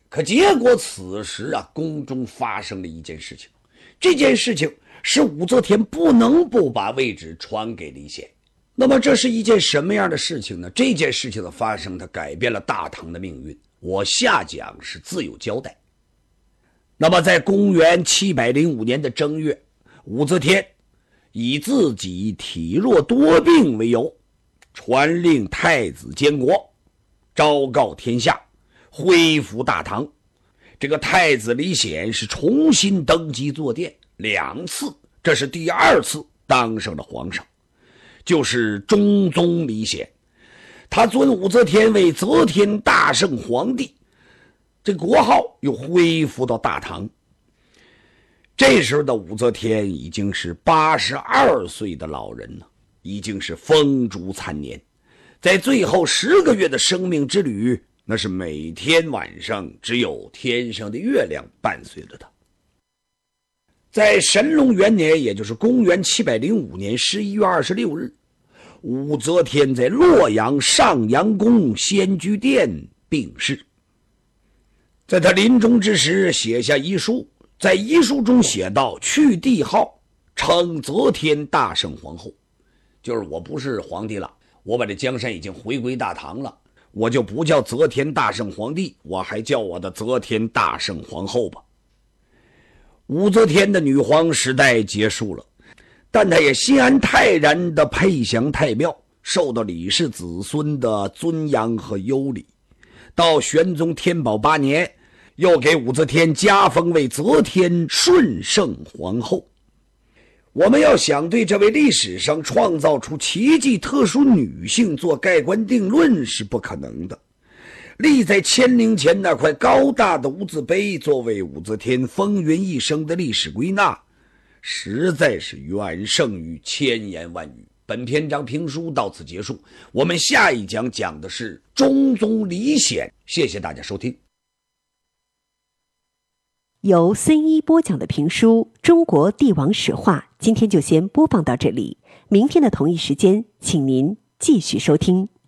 可结果此时宫中发生了一件事情，这件事情使武则天不能不把位置传给李显。那么这是一件什么样的事情呢？这件事情的发生，它改变了大唐的命运，我下讲是自有交代。那么在公元705年的正月，武则天以自己体弱多病为由，传令太子监国，昭告天下，恢复大唐。这个太子李显是重新登基坐殿2次，这是第2次当上了皇上，就是中宗李显。他尊武则天为则天大圣皇帝，这国号又恢复到大唐。这时候的武则天已经是82岁的老人了，已经是风烛残年，在最后10个月的生命之旅，那是每天晚上只有天上的月亮伴随着他。在神龙元年，也就是公元705年11月26日，武则天在洛阳上阳宫仙居殿病逝。在他临终之时写下遗书，在遗书中写道：去帝号，称则天大圣皇后，就是我不是皇帝了，我把这江山已经回归大唐了，我就不叫则天大圣皇帝，我还叫我的则天大圣皇后吧。武则天的女皇时代结束了，但她也心安泰然地配享太庙，受到李氏子孙的尊扬和优礼。到玄宗天宝8年，又给武则天加封为则天顺圣皇后。我们要想对这位历史上创造出奇迹特殊女性做盖棺定论是不可能的。立在千陵前那块高大的无字碑，作为武则天风云一生的历史归纳，实在是远胜于千言万语。本篇章评书到此结束，我们下一讲讲的是中宗李显。谢谢大家收听。 由孙一播讲的评书《中国帝王史话》，今天就先播放到这里。明天的同一时间，请您继续收听。